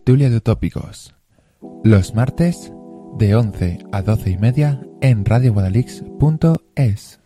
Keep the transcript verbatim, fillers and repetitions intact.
Tertulia de Utópicos. Los martes de once a doce y media en radio guadalix punto es.